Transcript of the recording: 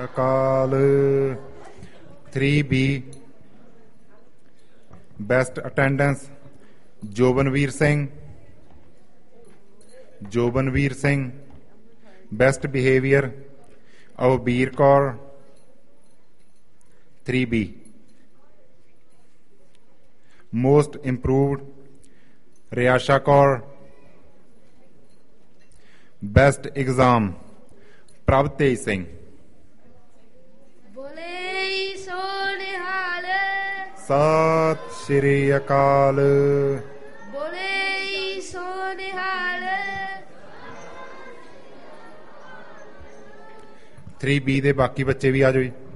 ਅਕਾਲ। 3B best attendance Jobanvir Singh. Best behaviour ਅਵਬੀਰ Kaur 3B। Most improved ਰਿਆਸ਼ਾ Kaur. Best exam ਪ੍ਰਭਤੇਜ Singh. ਬੋਲੇ ਸੋ ਨਿਹਾਲ। ਸਤਿ ਸ਼੍ਰੀ ਅਕਾਲ। ਬੋਲੇ ਸੋ ਨਿਹਾਲ। 3B ਦੇ ਬਾਕੀ ਬੱਚੇ ਵੀ ਆ ਜਾਓ ਜੀ।